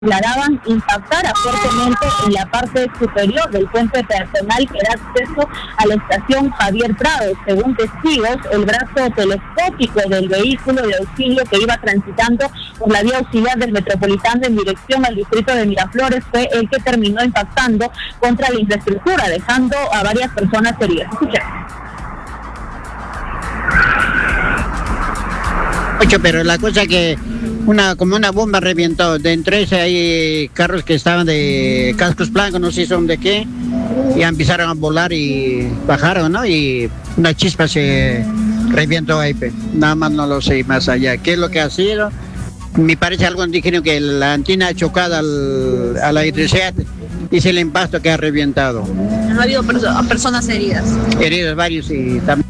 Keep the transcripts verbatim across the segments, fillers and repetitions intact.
declaraban impactara fuertemente en la parte superior del puente peatonal que da acceso a la estación Javier Prado. Según testigos, el brazo telescópico del vehículo de auxilio que iba transitando por la vía auxiliar del Metropolitano en dirección al distrito de Miraflores fue el que terminó impactando contra la infraestructura, dejando a varias personas heridas. Escuchemos. Ocho, pero la cosa que una como una bomba reventó. Dentro de ese hay carros que estaban de cascos blancos, no sé son de qué, y empezaron a volar y bajaron, ¿no? Y una chispa se reventó ahí, nada más no lo sé más allá. ¿Qué es lo que ha sido? Me parece algo dijeron que la antena ha chocado al, a la electricidad y es el impacto que ha reventado. ¿No ha habido perso- personas heridas? Heridos varios y también.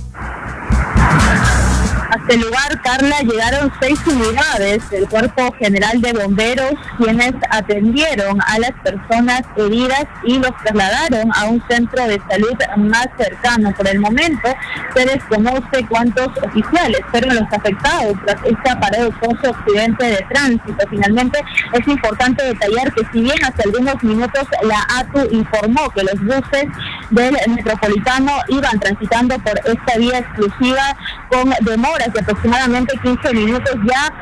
Hasta el lugar, Carla, llegaron seis unidades del Cuerpo General de Bomberos, quienes atendieron a las personas heridas y los trasladaron a un centro de salud más cercano. Por el momento se desconoce cuántos oficiales fueron los afectados tras este aparatoso accidente de tránsito. Finalmente, es importante detallar que si bien hace algunos minutos la A T U informó que los buses del Metropolitano iban transitando por esta vía exclusiva con demora de aproximadamente quince minutos, ya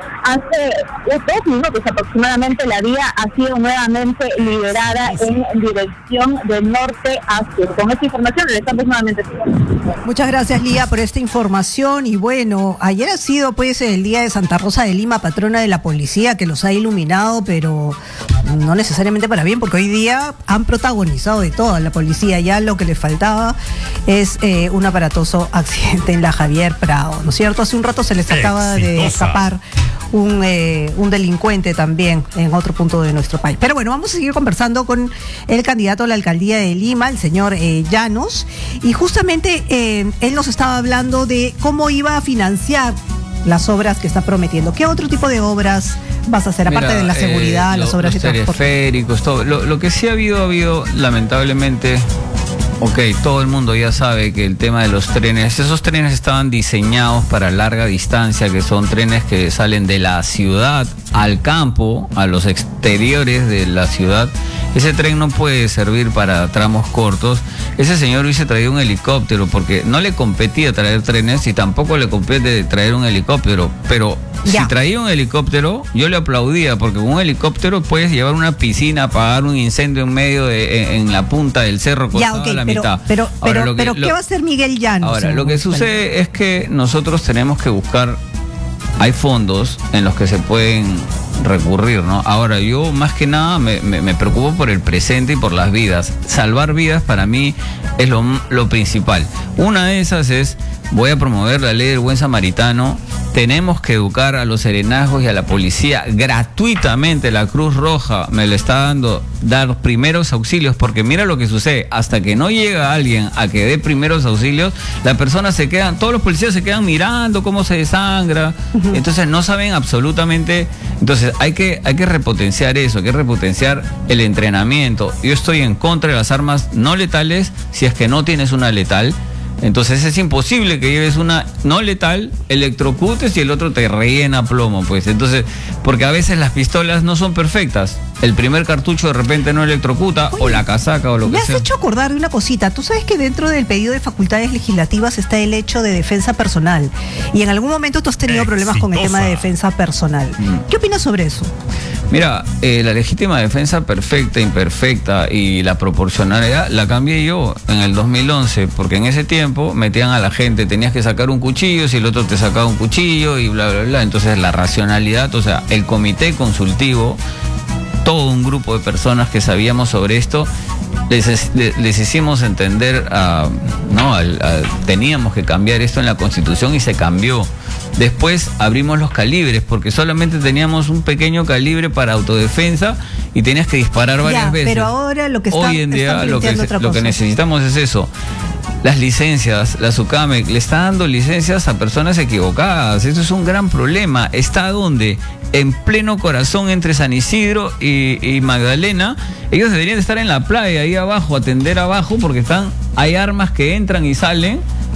hace dos minutos aproximadamente la vía ha sido nuevamente liberada en dirección de norte a sur. Con esta información regresamos nuevamente. Muchas gracias, Lía, por esta información. Y bueno, ayer ha sido pues el día de Santa Rosa de Lima, patrona de la policía, que los ha iluminado, pero no necesariamente para bien, porque hoy día han protagonizado de todo la policía. Ya lo que les faltaba es eh, un aparatoso accidente en la Javier Prado, ¿no es cierto? Hace un rato se les acaba de escapar un, eh, un delincuente también en otro punto de nuestro país. Pero bueno, vamos a seguir conversando con el candidato a la alcaldía de Lima, el señor eh, Llanos, y justamente eh, él nos estaba hablando de cómo iba a financiar las obras que está prometiendo. ¿Qué otro tipo de obras vas a hacer, aparte Mira, de la seguridad, eh, lo, las obras los de transporte? Teleféricos, todo. Lo, lo que sí ha habido, ha habido, lamentablemente, ok, todo el mundo ya sabe que el tema de los trenes, esos trenes estaban diseñados para larga distancia, que son trenes que salen de la ciudad al campo, a los exteriores de la ciudad. Ese tren no puede servir para tramos cortos. Ese señor hubiese traído un helicóptero, porque no le competía traer trenes y tampoco le compete traer un helicóptero, pero ya. Si traía un helicóptero, yo le aplaudía, porque con un helicóptero puedes llevar una piscina, apagar un incendio en medio de, en, en la punta del cerro, cortado ya, okay, a la pero, mitad. Pero, ahora, pero, lo que, pero lo, ¿qué va a hacer Miguel Llanos? Ahora, lo que sucede es que nosotros tenemos que buscar, hay fondos en los que se pueden recurrir, ¿no? Ahora, yo más que nada me, me, me preocupo por el presente y por las vidas. Salvar vidas para mí es lo, lo principal. Una de esas es, voy a promover la ley del buen samaritano. Tenemos que educar a los serenazgos y a la policía gratuitamente. La Cruz Roja me lo está dando, dar primeros auxilios, porque mira lo que sucede, hasta que no llega alguien a que dé primeros auxilios, la persona se quedan, todos los policías se quedan mirando cómo se desangra, uh-huh. Entonces no saben absolutamente. Entonces hay que, hay que repotenciar eso, hay que repotenciar el entrenamiento. Yo estoy en contra de las armas no letales si es que no tienes una letal. Entonces es imposible que lleves una no letal, electrocutes y el otro te rellena plomo, pues. Entonces, porque a veces las pistolas no son perfectas. El primer cartucho de repente no electrocuta. Oye, o la casaca o lo que sea. Me has hecho acordar de una cosita. Tú sabes que dentro del pedido de facultades legislativas está el hecho de defensa personal. Y en algún momento tú has tenido Exitosa. problemas con el tema de defensa personal. Mm. ¿Qué opinas sobre eso? Mira, eh, la legítima defensa perfecta, imperfecta y la proporcionalidad la cambié yo en el dos mil once, porque en ese tiempo metían a la gente, tenías que sacar un cuchillo, si el otro te sacaba un cuchillo y bla, bla, bla. Entonces la racionalidad, o sea, el comité consultivo, todo un grupo de personas que sabíamos sobre esto, les, les hicimos entender, uh, no, al, al, teníamos que cambiar esto en la Constitución y se cambió. Después abrimos los calibres, porque solamente teníamos un pequeño calibre para autodefensa y tenías que disparar varias ya, veces. Pero ahora lo que está, hoy en día lo que, se, lo que necesitamos es eso. Las licencias, la SUCAMEC le está dando licencias a personas equivocadas. Eso es un gran problema. ¿Está dónde? En pleno corazón entre San Isidro y, y Magdalena. Ellos deberían estar en la playa, ahí abajo, atender abajo, porque están, hay armas que entran y salen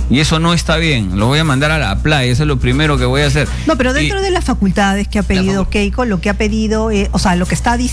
Y eso no está bien. Lo voy a mandar a la playa. Eso es lo primero que voy a hacer. No, pero dentro Y- de las facultades que ha pedido facu- Keiko, lo que ha pedido, eh, o sea, lo que está diciendo